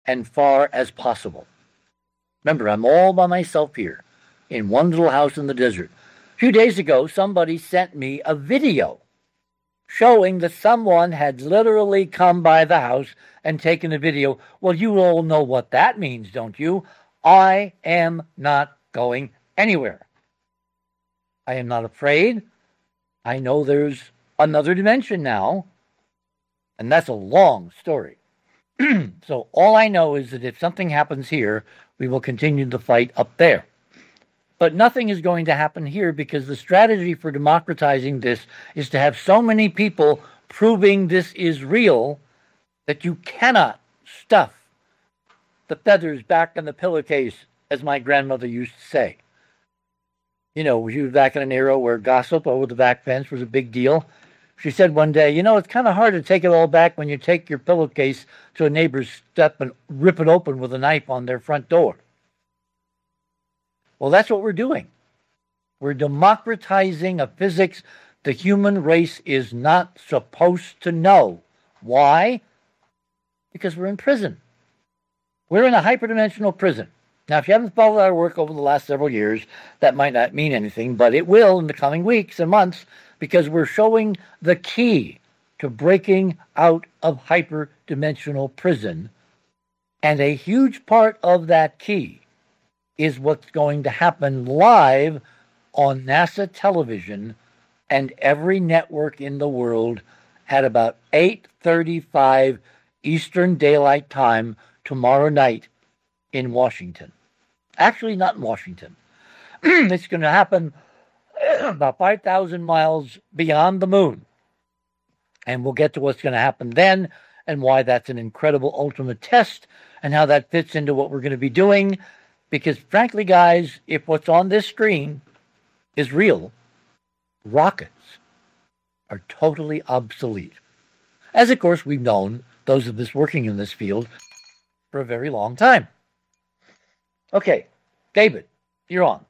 and far as possible. Remember, I'm all by myself here in one little house in the desert. A few days ago, somebody sent me a video showing that someone had literally come by the house and taken a video. Well, you all know what that means, don't you? I am not going anywhere. I am not afraid. I know there's another dimension now, and that's a long story. So all I know is that if something happens here, we will continue the fight up there. But nothing is going to happen here because the strategy for democratizing this is to have so many people proving this is real that you cannot stuff the feathers back in the pillowcase, as my grandmother used to say. You know, she was back in an era where gossip over the back fence was a big deal. She said one day, you know, it's kind of hard to take it all back when you take your pillowcase to a neighbor's step and rip it open with a knife on their front door. Well, that's what we're doing. We're democratizing a physics the human race is not supposed to know. Why? Because we're in prison. We're in a hyperdimensional prison. Now, if you haven't followed our work over the last several years, that might not mean anything, but it will in the coming weeks and months, because we're showing the key to breaking out of hyperdimensional prison. And a huge part of that key is what's going to happen live on NASA television and every network in the world at about 8:35 Eastern Daylight Time tomorrow night in Washington. Actually, not in Washington. It's going to happen about 5,000 miles beyond the moon. And we'll get to what's going to happen then and why that's an incredible ultimate test and how that fits into what we're going to be doing. Because frankly, guys, if what's on this screen is real, rockets are totally obsolete. As, of course, we've known, those of us working in this field, for a very long time. Okay, David, you're on.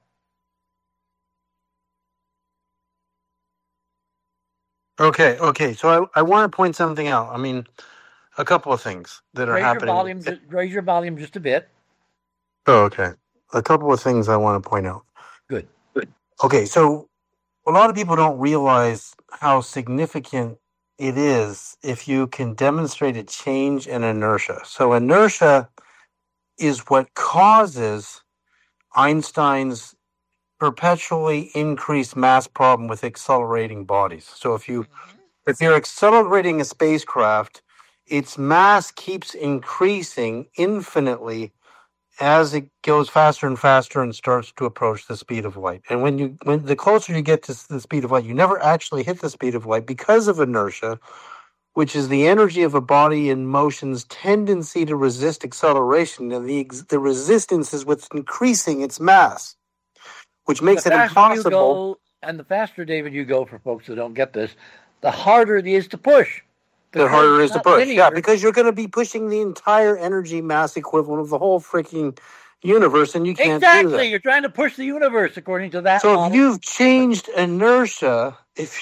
Okay. So I want to point something out. I mean, a couple of things that are happening. Raise your volume just a bit. Oh, okay. A couple of things I want to point out. Good. Okay, so a lot of people don't realize how significant it is if you can demonstrate a change in inertia. So inertia is what causes Einstein's perpetually increased mass problem with accelerating bodies. So if you're accelerating a spacecraft, its mass keeps increasing infinitely as it goes faster and faster and starts to approach the speed of light. And when the closer you get to the speed of light, you never actually hit the speed of light because of inertia, which is the energy of a body in motion's tendency to resist acceleration, and the resistance is what's increasing its mass, which makes it impossible. And the faster, David, you go, for folks who don't get this, the harder it is to push. The harder it is to push. Yeah, because you're going to be pushing the entire energy mass equivalent of the whole freaking universe, and you can't do that. Exactly. You're trying to push the universe according to that So model. if you've changed inertia,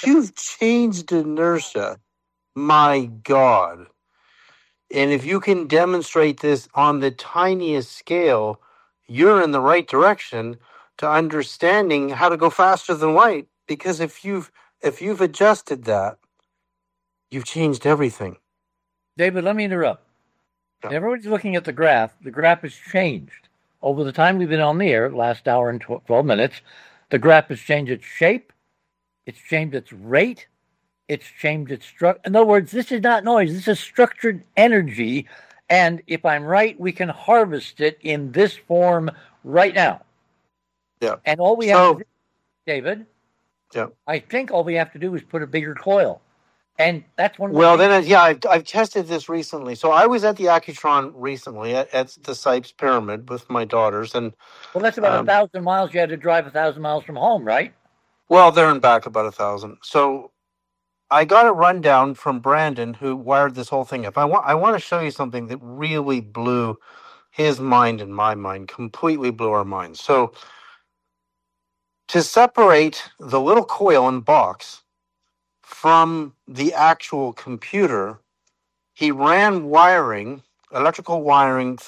my God. And if you can demonstrate this on the tiniest scale, you're in the right direction to understanding how to go faster than light. Because if you've adjusted that, you've changed everything. David, let me interrupt. Yeah. Everybody's looking at the graph. The graph has changed. Over the time we've been on the air, last hour and 12 minutes, the graph has changed its shape, it's changed its rate, it's changed its structure. In other words, this is not noise. This is structured energy. And if I'm right, we can harvest it in this form right now. Yeah. And all we have to do, David, I think all we have to do is put a bigger coil. And that's one. I've tested this recently. So I was at the Accutron recently at the Sipes Pyramid with my daughters, and that's about 1,000 miles. You had to drive 1,000 miles from home, right? Well, there and back about 1,000. So I got a rundown from Brandon, who wired this whole thing up. I want to show you something that really blew his mind and my mind, completely blew our minds. So to separate the little coil and box from the actual computer, he ran wiring electrical wiring